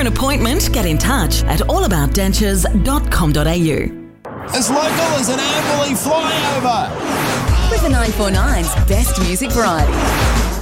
an appointment, get in touch at allaboutdentures.com.au. As local as an Amberley flyover. With the 949's best music variety.